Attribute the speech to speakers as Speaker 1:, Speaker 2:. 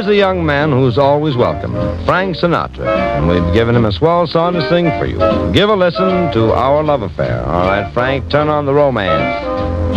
Speaker 1: a young man who's always welcome, Frank Sinatra, and we've given him a swell song to sing for you. Give a listen to Our Love Affair. All right, Frank, turn on the romance.